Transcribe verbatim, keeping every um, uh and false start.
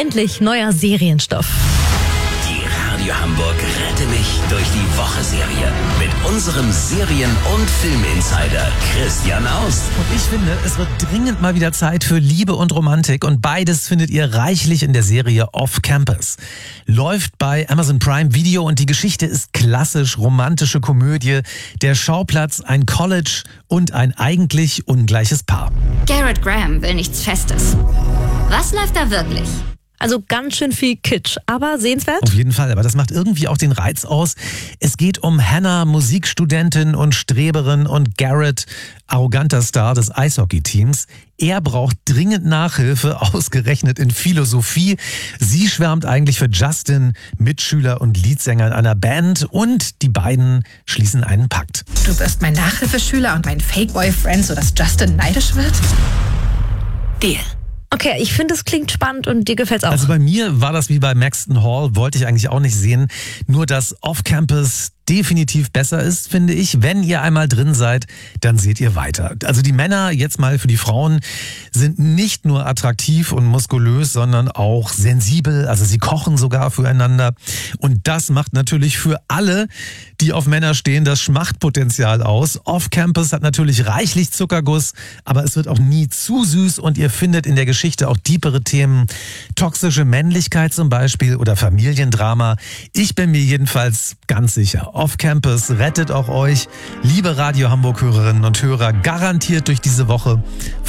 endlich neuer Serienstoff. Die Radio Hamburg Rette mich durch die Woche-Serie mit unserem Serien- und Filminsider Christian Aust. Und ich finde, es wird dringend mal wieder Zeit für Liebe und Romantik und beides findet ihr reichlich in der Serie Off Campus. Läuft bei Amazon Prime Video und die Geschichte ist klassisch romantische Komödie. Der Schauplatz ein College und ein eigentlich ungleiches Paar. Garrett Graham will nichts Festes. Was läuft da wirklich? Also ganz schön viel Kitsch, aber sehenswert. Auf jeden Fall, aber das macht irgendwie auch den Reiz aus. Es geht um Hannah, Musikstudentin und Streberin, und Garrett, arroganter Star des Eishockey-Teams. Er braucht dringend Nachhilfe, ausgerechnet in Philosophie. Sie schwärmt eigentlich für Justin, Mitschüler und Leadsänger in einer Band, und die beiden schließen einen Pakt. Du wirst mein Nachhilfeschüler und mein Fake-Boyfriend, sodass Justin neidisch wird? Deal. Okay, ich finde, es klingt spannend und dir gefällt's auch. Also bei mir war das wie bei Maxton Hall, wollte ich eigentlich auch nicht sehen. Nur dass Off-Campus definitiv besser ist, finde ich. Wenn ihr einmal drin seid, dann seht ihr weiter. Also die Männer, jetzt mal für die Frauen, sind nicht nur attraktiv und muskulös, sondern auch sensibel. Also sie kochen sogar füreinander. Und das macht natürlich für alle, die auf Männer stehen, das Schmachtpotenzial aus. Off-Campus hat natürlich reichlich Zuckerguss, aber es wird auch nie zu süß, und ihr findet in der Geschichte auch tiefere Themen. Toxische Männlichkeit zum Beispiel oder Familiendrama. Ich bin mir jedenfalls ganz sicher, Off Campus rettet auch euch, liebe Radio Hamburg Hörerinnen und Hörer, garantiert durch diese Woche.